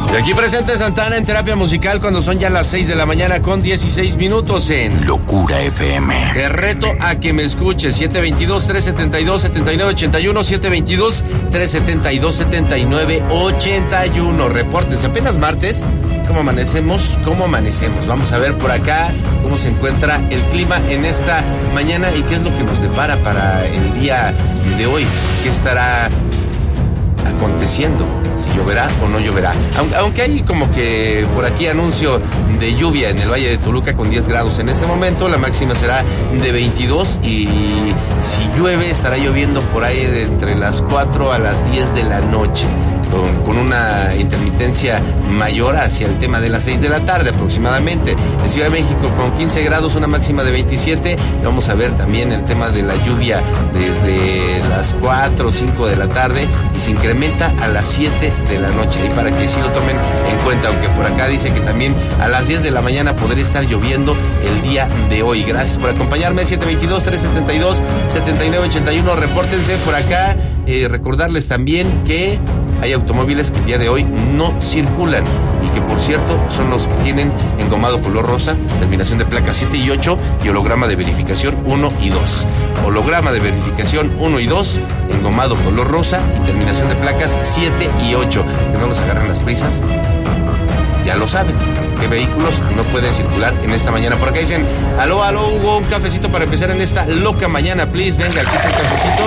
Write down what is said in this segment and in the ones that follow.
Y aquí presente Santana en Terapia Musical cuando son ya las 6 de la mañana con 16 minutos en Locura FM. Te reto a que me escuches. 722-372-7981. 722-372-7981. Repórtense. Apenas martes. ¿Cómo amanecemos? ¿Cómo amanecemos? Vamos a ver por acá cómo se encuentra el clima en esta mañana y qué es lo que nos depara para el día de hoy. ¿Qué estará aconteciendo? Si lloverá o no lloverá. Aunque hay como que por aquí anuncio de lluvia en el Valle de Toluca con 10 grados en este momento. La máxima será de 22 y si llueve estará lloviendo por ahí de entre las 4 a las 10 de la noche. Con una intermitencia mayor hacia el tema de las 6 de la tarde aproximadamente. En Ciudad de México con 15 grados, una máxima de 27. Vamos a ver también el tema de la lluvia desde las 4 o 5 de la tarde y se incrementa a las 7 de la noche. Y para que sí lo tomen en cuenta, aunque por acá dice que también a las 10 de la mañana podría estar lloviendo el día de hoy. Gracias por acompañarme. 722-372-7981. Repórtense por acá. Recordarles también que hay automóviles que el día de hoy no circulan y que por cierto son los que tienen engomado color rosa, terminación de placas 7 y 8 y holograma de verificación 1 y 2. Holograma de verificación 1 y 2, engomado color rosa y terminación de placas 7 y 8. Que no los agarren las prisas. Ya lo saben, qué vehículos no pueden circular en esta mañana. Por acá dicen, aló, Hugo, un cafecito para empezar en esta loca mañana, please. Venga, aquí está el cafecito.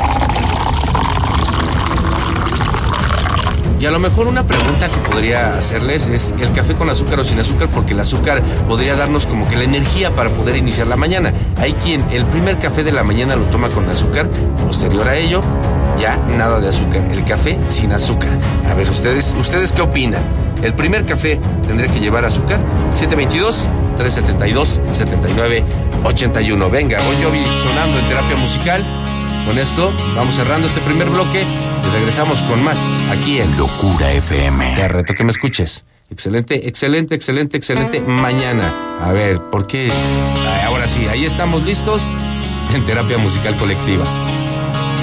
Y a lo mejor una pregunta que podría hacerles es el café con azúcar o sin azúcar, porque el azúcar podría darnos como que la energía para poder iniciar la mañana. Hay quien el primer café de la mañana lo toma con azúcar, posterior a ello ya nada de azúcar, el café sin azúcar. A ver, ¿ustedes qué opinan? ¿El primer café tendría que llevar azúcar? 722-372-7981. Venga, Bon Jovi sonando en Terapia Musical. Con esto vamos cerrando este primer bloque y regresamos con más aquí en Locura FM. Te reto que me escuches. Excelente mañana. A ver, ¿por qué? Ahora sí, ahí estamos listos en Terapia Musical Colectiva.